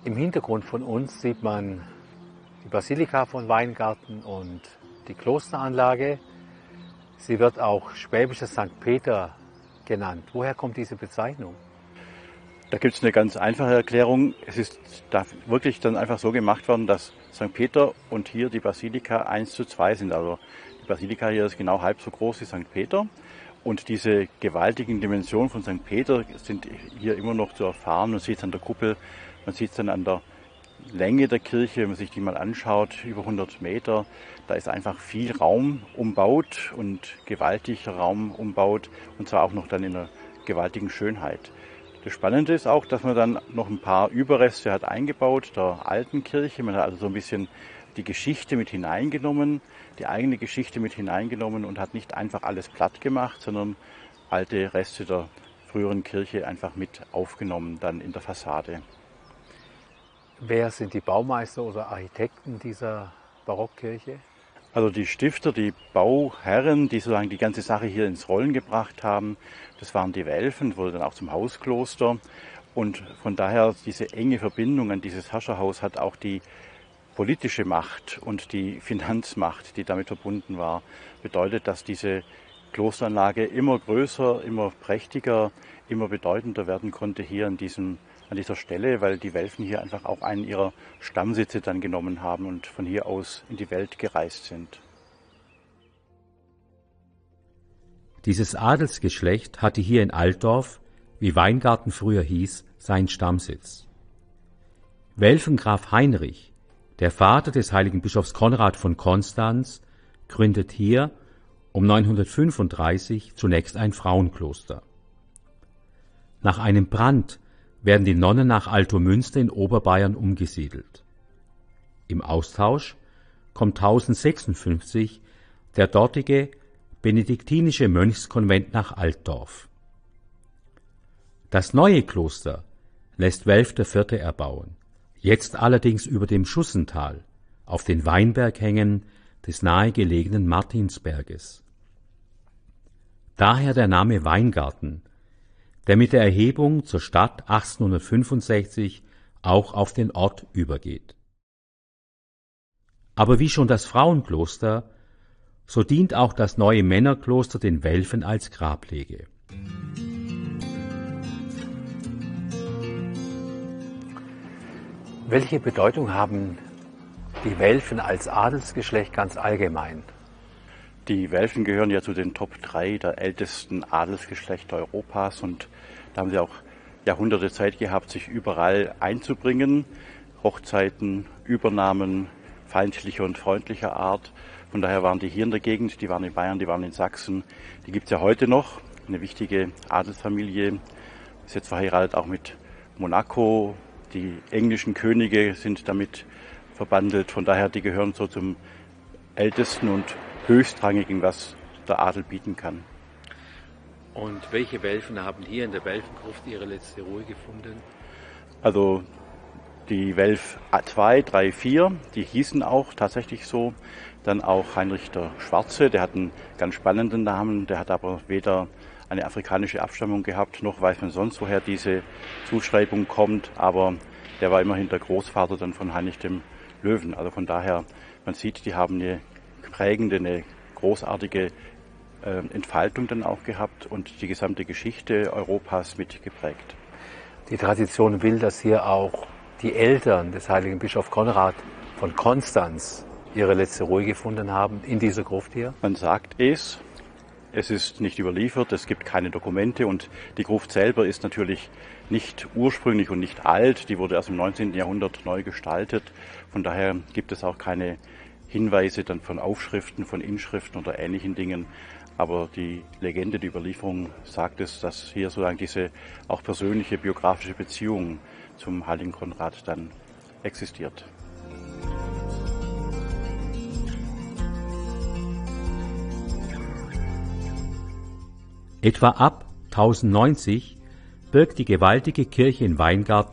Im Hintergrund von uns sieht man die Basilika von Weingarten und die Klosteranlage. Sie wird auch Schwäbischer St. Peter genannt. Woher kommt diese Bezeichnung? Da gibt es eine ganz einfache Erklärung. Es ist da wirklich dann einfach so gemacht worden, dass St. Peter und hier die Basilika 1:2 sind. Also die Basilika hier ist genau halb so groß wie St. Peter. Und diese gewaltigen Dimensionen von St. Peter sind hier immer noch zu erfahren. Man sieht es an der Kuppel, man sieht es dann an der Länge der Kirche, wenn man sich die mal anschaut, über 100 Meter. Da ist einfach viel Raum umbaut und gewaltiger Raum umbaut, und zwar auch noch dann in einer gewaltigen Schönheit. Das Spannende ist auch, dass man dann noch ein paar Überreste hat eingebaut der alten Kirche. Man hat also so ein bisschen die Geschichte mit hineingenommen, die eigene Geschichte mit hineingenommen und hat nicht einfach alles platt gemacht, sondern alte Reste der früheren Kirche einfach mit aufgenommen, dann in der Fassade. Wer sind die Baumeister oder Architekten dieser Barockkirche? Also die Stifter, die Bauherren, die sozusagen die ganze Sache hier ins Rollen gebracht haben, das waren die Welfen, wurde dann auch zum Hauskloster. Und von daher diese enge Verbindung an dieses Herrscherhaus hat auch die politische Macht und die Finanzmacht, die damit verbunden war, bedeutet, dass diese Klosteranlage immer größer, immer prächtiger, immer bedeutender werden konnte hier an dieser Stelle, weil die Welfen hier einfach auch einen ihrer Stammsitze dann genommen haben und von hier aus in die Welt gereist sind. Dieses Adelsgeschlecht hatte hier in Altdorf, wie Weingarten früher hieß, seinen Stammsitz. Welfengraf Heinrich, der Vater des heiligen Bischofs Konrad von Konstanz, gründet hier um 935 zunächst ein Frauenkloster. Nach einem Brand werden die Nonnen nach Altomünster in Oberbayern umgesiedelt. Im Austausch kommt 1056 der dortige benediktinische Mönchskonvent nach Altdorf. Das neue Kloster lässt Welf IV. Erbauen, jetzt allerdings über dem Schussental, auf den Weinberghängen des nahegelegenen Martinsberges. Daher der Name Weingarten, der mit der Erhebung zur Stadt 1865 auch auf den Ort übergeht. Aber wie schon das Frauenkloster, so dient auch das neue Männerkloster den Welfen als Grablege. Welche Bedeutung haben die Welfen als Adelsgeschlecht ganz allgemein? Die Welfen gehören ja zu den Top 3 der ältesten Adelsgeschlechter Europas, und da haben sie auch Jahrhunderte Zeit gehabt, sich überall einzubringen. Hochzeiten, Übernahmen feindlicher und freundlicher Art. Von daher waren die hier in der Gegend, die waren in Bayern, die waren in Sachsen. Die gibt es ja heute noch, eine wichtige Adelsfamilie. Ist jetzt verheiratet auch mit Monaco. Die englischen Könige sind damit verbandelt. Von daher, die gehören so zum ältesten und höchstrangigen, was der Adel bieten kann. Und welche Welfen haben hier in der Welfengruft ihre letzte Ruhe gefunden? Also die Welf 2, 3, 4, die hießen auch tatsächlich so. Dann auch Heinrich der Schwarze, der hat einen ganz spannenden Namen, der hat aber weder eine afrikanische Abstammung gehabt, noch weiß man sonst, woher diese Zuschreibung kommt, aber der war immerhin der Großvater dann von Heinrich dem Löwen. Also von daher, man sieht, die haben eine prägende, eine großartige Entfaltung dann auch gehabt und die gesamte Geschichte Europas mitgeprägt. Die Tradition will, dass hier auch die Eltern des heiligen Bischof Konrad von Konstanz ihre letzte Ruhe gefunden haben in dieser Gruft hier. Man sagt es ist nicht überliefert, es gibt keine Dokumente und die Gruft selber ist natürlich nicht ursprünglich und nicht alt, die wurde erst im 19. Jahrhundert neu gestaltet. Von daher gibt es auch keine Hinweise dann von Aufschriften, von Inschriften oder ähnlichen Dingen. Aber die Legende, die Überlieferung sagt es, dass hier sozusagen diese auch persönliche biografische Beziehung zum heiligen Konrad dann existiert. Etwa ab 1090 birgt die gewaltige Kirche in Weingarten